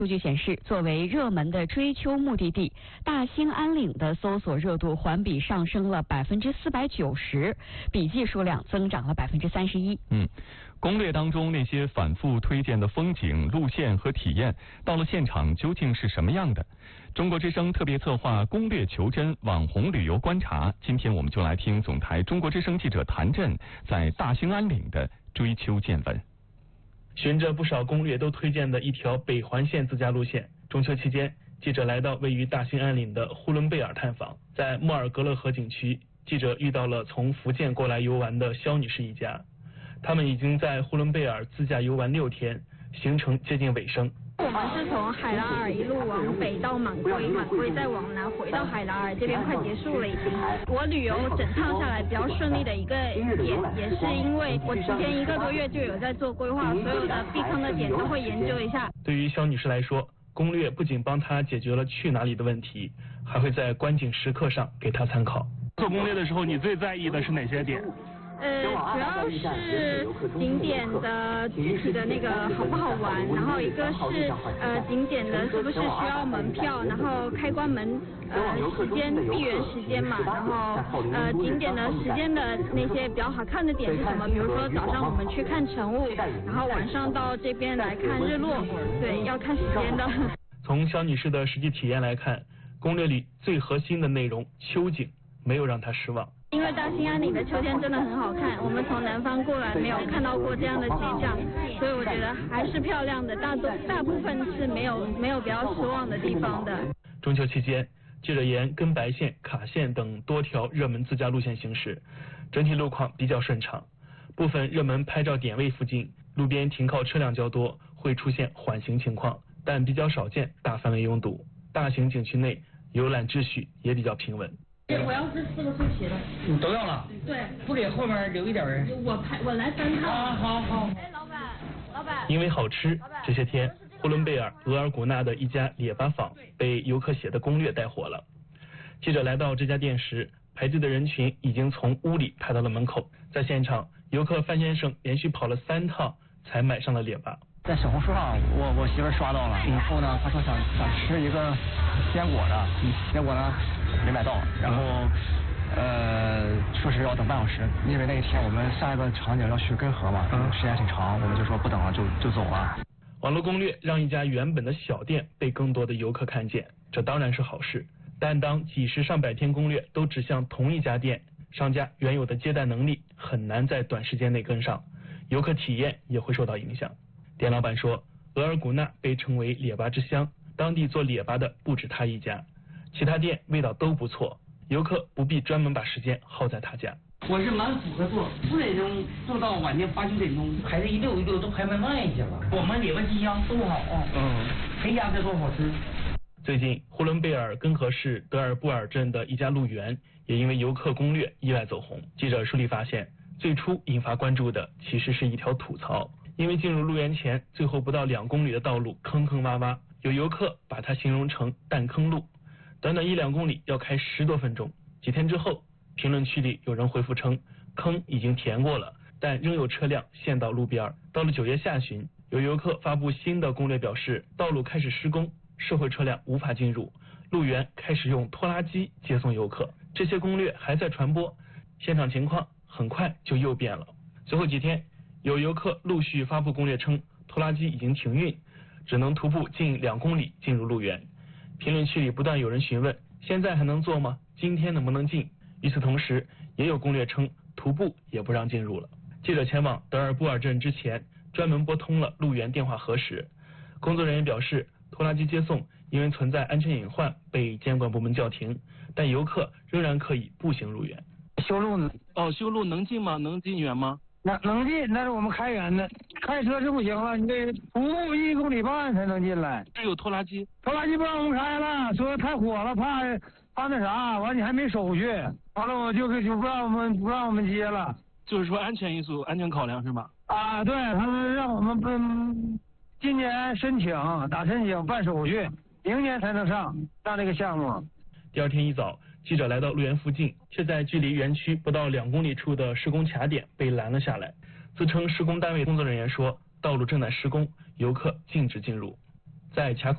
数据显示，作为热门的追秋目的地，大兴安岭的搜索热度环比上升了490%，笔记数量增长了31%。 攻略当中那些反复推荐的风景、路线和体验，到了现场究竟是什么样的？中国之声特别策划攻略求真网红旅游观察，今天我们就来听总台中国之声记者谭震在大兴安岭的追秋见闻。 循着不少攻略都推荐的一条北环线自驾路线，中秋期间，记者来到位于大兴安岭的呼伦贝尔探访。在莫尔格勒河景区，记者遇到了从福建过来游玩的肖女士一家。他们已经在呼伦贝尔自驾游玩6天，行程接近尾声。 我们是从海拉尔一路往北到满归，满归再往南回到海拉尔，这边快结束了已经。我旅游整趟下来比较顺利的一个点，也是因为我提前1个多月就有在做规划，所有的避坑的点都会研究一下。 对于肖女士来说，攻略不仅帮她解决了去哪里的问题，还会在观景时刻上给她参考。做攻略的时候，你最在意的是哪些点？ 主要是景点的具体的那个好不好玩，然后一个是景点的是不是需要门票，然后开关门时间闭园时间嘛，然后景点的时间的那些比较好看的点是什么？比如说早上我们去看晨雾，然后晚上到这边来看日落，对，要看时间的。 从肖女士的实际体验来看，攻略里最核心的内容秋景没有让她失望。 因为大兴安岭的秋天真的很好看，我们从南方过来没有看到过这样的景象，所以我觉得还是漂亮的，大部分是没有比较失望的地方的。 中秋期间，记者沿根白线、卡线等多条热门自驾路线行驶，整体路况比较顺畅。部分热门拍照点位附近，路边停靠车辆较多，会出现缓行情况，但比较少见大范围拥堵。大型景区内游览秩序也比较平稳。 我要是4个速骑的， 你都要了？ 对， 不给后面留一点人。 我来3趟。 好。 哎，老板。 因为好吃，这些天呼伦贝尔额尔古纳的一家列巴坊被游客写的攻略带火了。记者来到这家店时，排队的人群已经从屋里排到了门口。在现场，游客范先生连续跑了3趟才买上了列巴。 在小红书上，我媳妇刷到了，以后呢，她说想吃一个坚果的，结果呢没买到，然后说是要等半小时，因为那一天我们下一个场景要去根河嘛，时间挺长，我们就说不等了，就走了。 网络攻略让一家原本的小店被更多的游客看见，这当然是好事。但当几十上百天攻略都指向同一家店，商家原有的接待能力很难在短时间内跟上，游客体验也会受到影响。店老板说，额尔古纳被称为列巴之乡，当地做列巴的不止他一家，其他店味道都不错，游客不必专门把时间耗在他家。 我是满负荷做，4点钟做到晚间8、9点钟，排队一溜都排慢一些了。我们列巴之乡都好啊，谁家的都好吃。 最近，呼伦贝尔根河市德尔布尔镇的一家路园也因为游客攻略意外走红。记者梳理发现，最初引发关注的其实是一条土槽。因为进入路园前最后不到2公里的道路坑坑洼洼，有游客把它形容成弹坑路，短短1、2公里要开10多分钟。几天之后，评论区里有人回复称，坑已经填过了，但仍有车辆陷到路边。到了9月下旬，有游客发布新的攻略表示，道路开始施工，社会车辆无法进入，路园开始用拖拉机接送游客。这些攻略还在传播，现场情况很快就又变了。随后几天，有游客陆续发布攻略称，拖拉机已经停运，只能徒步近2公里进入路园。评论区里不断有人询问，现在还能做吗？今天能不能进？与此同时，也有攻略称徒步也不让进入了。记者前往德尔布尔镇之前，专门拨通了路园电话核实，工作人员表示，拖拉机接送因为存在安全隐患被监管部门叫停，但游客仍然可以步行入园。 修路呢？ 修路能进吗？能进园吗？ 能进，但是我们开园的，开车是不行了，你得徒步1公里半才能进来。 这有拖拉机？ 拖拉机不让我们开了，说太火了，怕那啥，完你还没手续，完了我就不让我们接了。 就是说安全因素、安全考量是吗？ 啊，对，他们让我们今年打申请办手续，明年才能上这个项目。 第2天一早，记者来到路园附近，却在距离园区不到2公里处的施工卡点被拦了下来。自称施工单位工作人员说，道路正在施工，游客禁止进入。在卡